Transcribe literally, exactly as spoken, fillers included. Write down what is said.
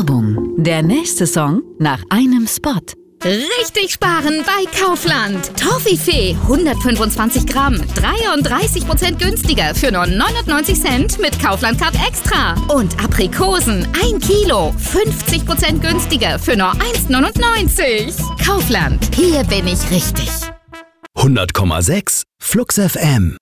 Werbung. Der nächste Song nach einem Spot. Richtig sparen bei Kaufland. Toffifee hundertfünfundzwanzig Gramm, dreiunddreißig Prozent günstiger für nur neunundneunzig Cent mit Kaufland Card Extra. Und Aprikosen ein Kilo, fünfzig Prozent günstiger für nur eins neunundneunzig. Kaufland, hier bin ich richtig. hundert Komma sechs Flux F M